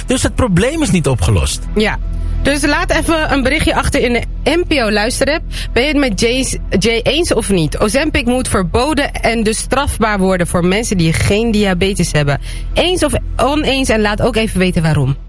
Dus het probleem is niet opgelost. Ja. Dus laat even een berichtje achter in de NPO luisterapp. Ben je het met Jay eens of niet? Ozempic moet verboden en dus strafbaar worden voor mensen die geen diabetes hebben. Eens of oneens en laat ook even weten waarom.